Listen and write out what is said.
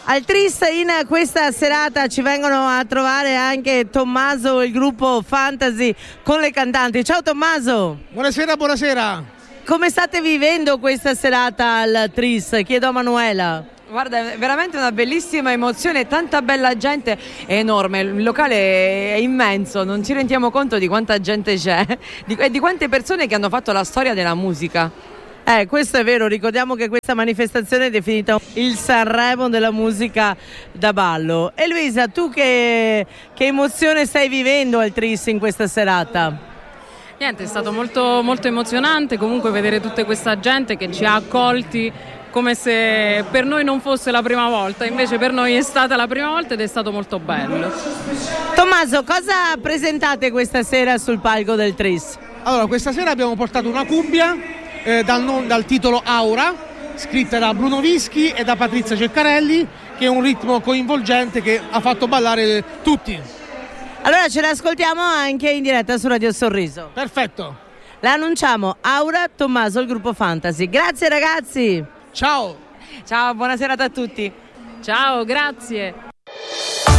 Al Tris in questa serata ci vengono a trovare anche Tommaso, il gruppo Fantasy con le cantanti. Ciao Tommaso! Buonasera, buonasera! Come state vivendo questa serata al Tris? Chiedo a Manuela. Guarda, è veramente una bellissima emozione, tanta bella gente, è enorme, il locale è immenso, non ci rendiamo conto di quanta gente c'è e di quante persone che hanno fatto la storia della musica. Questo è vero, ricordiamo che questa manifestazione è definita il Sanremo della musica da ballo. E Luisa, tu che emozione stai vivendo al Tris in questa serata? Niente, è stato molto, molto emozionante comunque vedere tutta questa gente che ci ha accolti come se per noi non fosse la prima volta, invece per noi è stata la prima volta ed è stato molto bello. Tommaso, cosa presentate questa sera sul palco del Tris? Allora, questa sera abbiamo portato una cumbia dal titolo Aura, scritta da Bruno Vischi e da Patrizia Ceccarelli, che è un ritmo coinvolgente che ha fatto ballare tutti. Allora ce l'ascoltiamo anche in diretta su Radio Sorriso. Perfetto. La annunciamo, Aura, Tommaso, il gruppo Fantasy. Grazie ragazzi. Ciao. Ciao, buona serata a tutti. Ciao, grazie.